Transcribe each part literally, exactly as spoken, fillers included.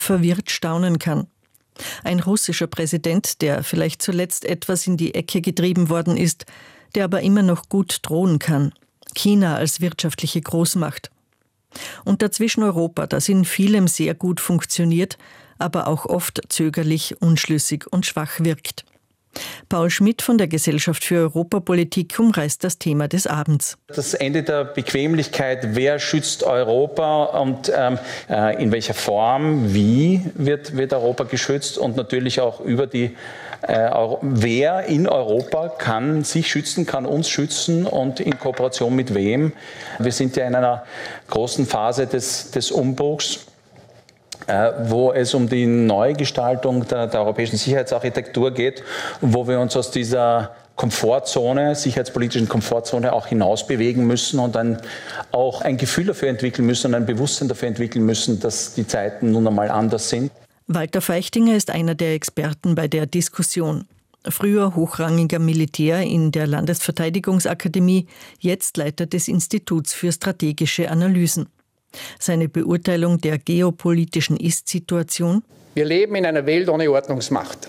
verwirrt staunen kann. Ein russischer Präsident, der vielleicht zuletzt etwas in die Ecke getrieben worden ist, der aber immer noch gut drohen kann. China als wirtschaftliche Großmacht. Und dazwischen Europa, das in vielem sehr gut funktioniert, aber auch oft zögerlich, unschlüssig und schwach wirkt. Paul Schmidt von der Gesellschaft für Europapolitik umreißt das Thema des Abends. Das Ende der Bequemlichkeit, wer schützt Europa und ähm, äh, in welcher Form, wie wird, wird Europa geschützt und natürlich auch über die, äh, wer in Europa kann sich schützen, kann uns schützen und in Kooperation mit wem. Wir sind ja in einer großen Phase des, des Umbruchs, wo es um die Neugestaltung der, der europäischen Sicherheitsarchitektur geht und wo wir uns aus dieser Komfortzone, sicherheitspolitischen Komfortzone auch hinaus bewegen müssen und ein, auch ein Gefühl dafür entwickeln müssen und ein Bewusstsein dafür entwickeln müssen, dass die Zeiten nun einmal anders sind. Walter Feichtinger ist einer der Experten bei der Diskussion. Früher hochrangiger Militär in der Landesverteidigungsakademie, jetzt Leiter des Instituts für strategische Analysen. Seine Beurteilung der geopolitischen Ist-Situation? Wir leben in einer Welt ohne Ordnungsmacht.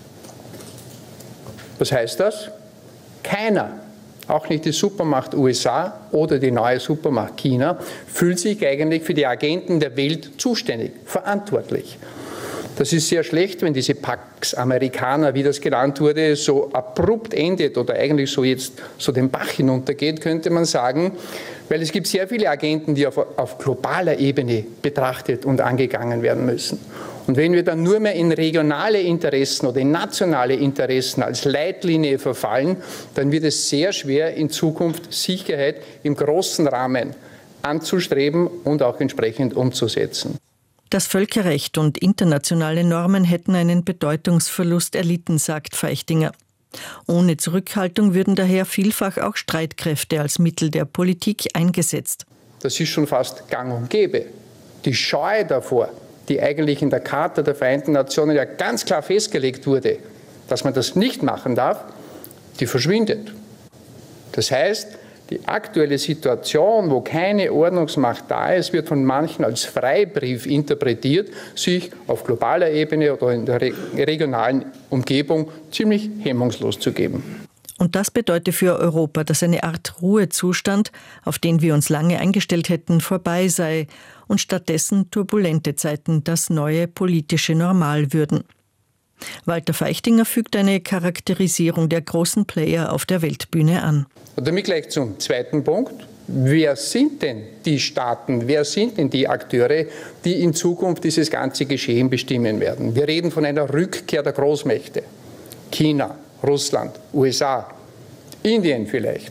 Was heißt das? Keiner, auch nicht die Supermacht U S A oder die neue Supermacht China, fühlt sich eigentlich für die Agenten der Welt zuständig, verantwortlich. Das ist sehr schlecht, wenn diese Pax Americana, wie das genannt wurde, so abrupt endet oder eigentlich so jetzt so den Bach hinuntergeht, könnte man sagen, weil es gibt sehr viele Agenten, die auf, auf globaler Ebene betrachtet und angegangen werden müssen. Und wenn wir dann nur mehr in regionale Interessen oder in nationale Interessen als Leitlinie verfallen, dann wird es sehr schwer, in Zukunft Sicherheit im großen Rahmen anzustreben und auch entsprechend umzusetzen. Das Völkerrecht und internationale Normen hätten einen Bedeutungsverlust erlitten, sagt Feichtinger. Ohne Zurückhaltung würden daher vielfach auch Streitkräfte als Mittel der Politik eingesetzt. Das ist schon fast gang und gäbe. Die Scheu davor, die eigentlich in der Charta der Vereinten Nationen ja ganz klar festgelegt wurde, dass man das nicht machen darf, die verschwindet. Das heißt, die aktuelle Situation, wo keine Ordnungsmacht da ist, wird von manchen als Freibrief interpretiert, sich auf globaler Ebene oder in der regionalen Umgebung ziemlich hemmungslos zu geben. Und das bedeutet für Europa, dass eine Art Ruhezustand, auf den wir uns lange eingestellt hätten, vorbei sei und stattdessen turbulente Zeiten das neue politische Normal würden. Walter Feichtinger fügt eine Charakterisierung der großen Player auf der Weltbühne an. Und damit gleich zum zweiten Punkt. Wer sind denn die Staaten, wer sind denn die Akteure, die in Zukunft dieses ganze Geschehen bestimmen werden? Wir reden von einer Rückkehr der Großmächte. China, Russland, U S A, Indien vielleicht.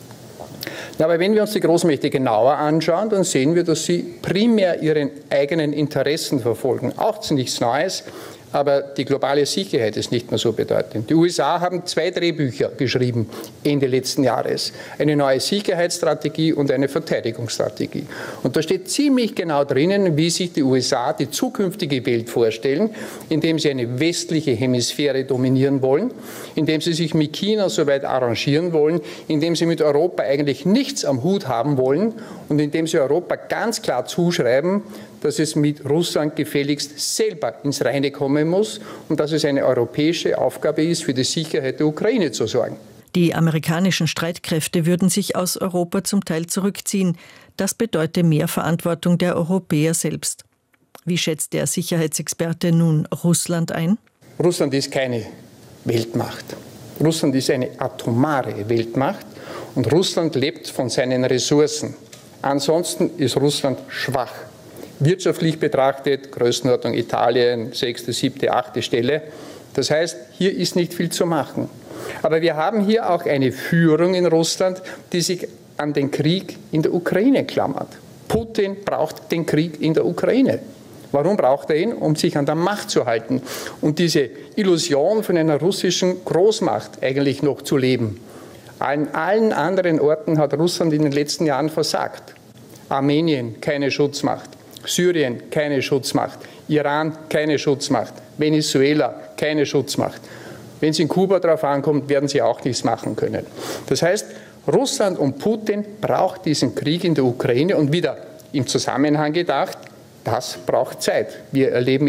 Aber wenn wir uns die Großmächte genauer anschauen, dann sehen wir, dass sie primär ihren eigenen Interessen verfolgen. Auch nichts Neues. Aber die globale Sicherheit ist nicht mehr so bedeutend. Die U S A haben zwei Drehbücher geschrieben Ende letzten Jahres. Eine neue Sicherheitsstrategie und eine Verteidigungsstrategie. Und da steht ziemlich genau drinnen, wie sich die U S A die zukünftige Welt vorstellen, indem sie eine westliche Hemisphäre dominieren wollen, indem sie sich mit China so weit arrangieren wollen, indem sie mit Europa eigentlich nichts am Hut haben wollen und indem sie Europa ganz klar zuschreiben, dass es mit Russland gefälligst selber ins Reine kommen muss und dass es eine europäische Aufgabe ist, für die Sicherheit der Ukraine zu sorgen. Die amerikanischen Streitkräfte würden sich aus Europa zum Teil zurückziehen. Das bedeutet mehr Verantwortung der Europäer selbst. Wie schätzt der Sicherheitsexperte nun Russland ein? Russland ist keine Weltmacht. Russland ist eine atomare Weltmacht und Russland lebt von seinen Ressourcen. Ansonsten ist Russland schwach. Wirtschaftlich betrachtet, Größenordnung Italien, sechste, siebte, achte Stelle. Das heißt, hier ist nicht viel zu machen. Aber wir haben hier auch eine Führung in Russland, die sich an den Krieg in der Ukraine klammert. Putin braucht den Krieg in der Ukraine. Warum braucht er ihn? Um sich an der Macht zu halten und diese Illusion von einer russischen Großmacht eigentlich noch zu leben. An allen anderen Orten hat Russland in den letzten Jahren versagt. Armenien, keine Schutzmacht. Syrien, keine Schutzmacht. Iran, keine Schutzmacht. Venezuela, keine Schutzmacht. Wenn es in Kuba darauf ankommt, werden sie auch nichts machen können. Das heißt, Russland und Putin braucht diesen Krieg in der Ukraine und wieder im Zusammenhang gedacht, das braucht Zeit. Wir erleben